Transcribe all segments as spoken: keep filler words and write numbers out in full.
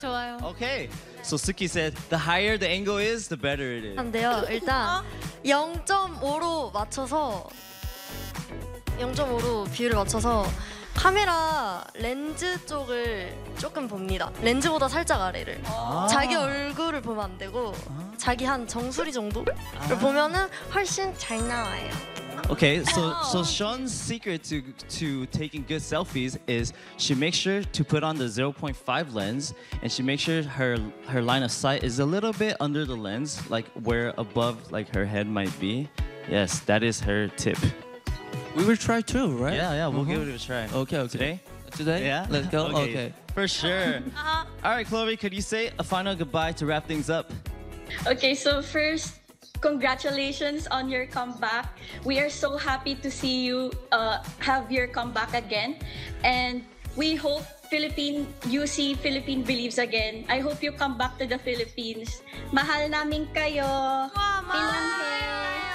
좋아요. Okay. So Suki said the higher the angle is, the better it is. 한데요. 일단 영 점 오로 맞춰서 영 점 오로 비율을 맞춰서 카메라 렌즈 쪽을 조금 봅니다. 렌즈보다 살짝 아래를. 아. 자기 얼굴을 보면 안 되고 아. 자기 한 정수리 정도를 아. 보면은 훨씬 잘 나와요. Okay, so so Sean's secret to to taking good selfies is she makes sure to put on the zero point five lens, and she makes sure her her line of sight is a little bit under the lens, like where above like her head might be. Yes, that is her tip. We will try too, right? Yeah, yeah, we'll Uh-huh. give it a try. Okay, okay. Today? Today? Yeah. Let's go. Okay. For sure. Uh-huh. All right, Chloe, could you say a final goodbye to wrap things up? Okay, so first, congratulations on your comeback. We are so happy to see you uh, have your comeback again. And we hope Philippine, U C Philippine believes again. I hope you come back to the Philippines. Mahal namin kayo. 와, Ilang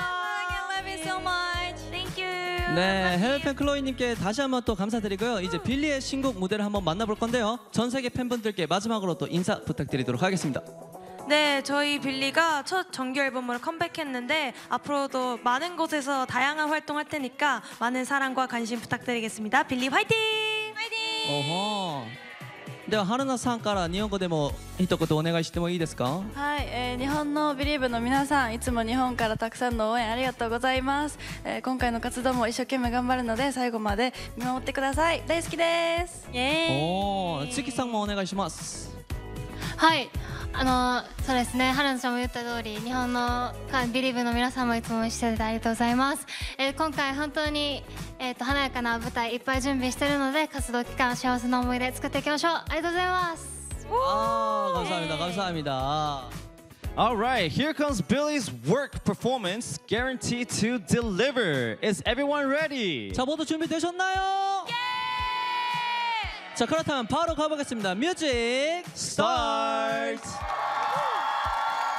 I love you so much. Thank you. 네, 해외팬 클로이님께 다시 한번 또 감사드리고요. 이제 빌리의 신곡 무대를 한번 만나볼 건데요. 전 세계 팬분들께 마지막으로 또 인사 부탁드리도록 하겠습니다. 네, 저희 빌리가 첫 정규 앨범으로 컴백했는데 앞으로도 많은 곳에서 다양한 활동할 테니까 많은 사랑과 관심 부탁드리겠습니다. 빌리 화이팅! 화이팅! 어허. では春菜さんから日本語でも一言お願いしてもいいですか？ はい、えー、日本のビリーブの皆さん、いつも日本からたくさんの応援ありがとうございます、えー、今回の活動も一生懸命頑張るので最後まで見守ってください。大好きです。イエーイ。 おー、月さんもお願いします。 はい、あのそうですね、春菜ちゃんも言った通り、日本のビリーブの皆さんもいつも応援していただいてありがとうございます。えー、今回本当に、えー、と華やかな舞台いっぱい準備しているので、活動期間幸せな思い出作っていきましょう。ありがとうございます。 아, 감사합니다. 감사합니다. All right, here comes Billy's work performance, guaranteed to deliver. Is everyone ready? 자, 모두 준비되셨나요? 자, 그렇다면 바로 가보겠습니다. 뮤직 Start!